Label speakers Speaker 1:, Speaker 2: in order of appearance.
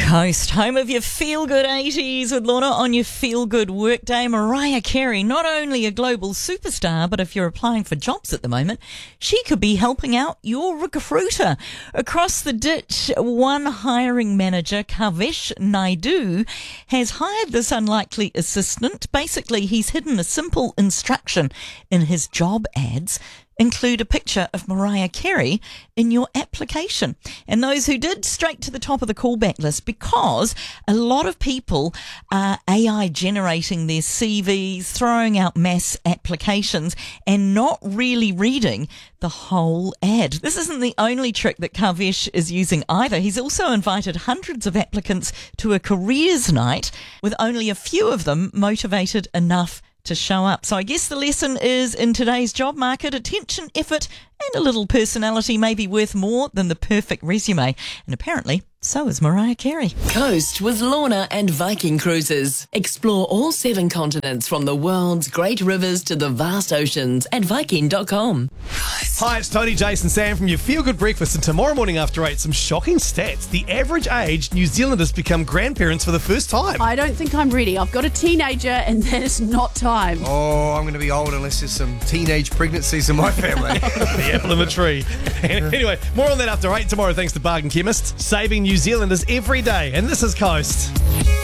Speaker 1: Coast, home of your feel-good 80s with Lorna on your feel-good workday. Mariah Carey, not only a global superstar, but if you're applying for jobs at the moment, she could be helping out your recruiter. Across the ditch, one hiring manager, Kavesh Naidu, has hired this unlikely assistant. Basically, he's hidden a simple instruction in his job ads. Include a picture of Mariah Carey in your application. And those who did, straight to the top of the callback list, because a lot of people are AI generating their CVs, throwing out mass applications and not really reading the whole ad. This isn't the only trick that Kavesh is using either. He's also invited hundreds of applicants to a careers night, with only a few of them motivated enough to show up. So I guess the lesson is, in today's job market, attention, effort and a little personality may be worth more than the perfect resume. And apparently, so is Mariah Carey.
Speaker 2: Coast with Lorna and Viking Cruises. Explore all 7 continents, from the world's great rivers to the vast oceans, at Viking.com.
Speaker 3: Hi, it's Tony, Jason, Sam from your Feel Good Breakfast, and tomorrow morning after 8, some shocking stats. The average age New Zealanders become grandparents for the first time.
Speaker 4: I don't think I'm ready. I've got a teenager and that is not time.
Speaker 5: Oh, I'm going to be old unless there's some teenage pregnancies in my family.
Speaker 3: The apple in the tree. Anyway, more on that after 8 tomorrow, thanks to Bargain Chemist, saving New Zealanders every day. And this is Coast.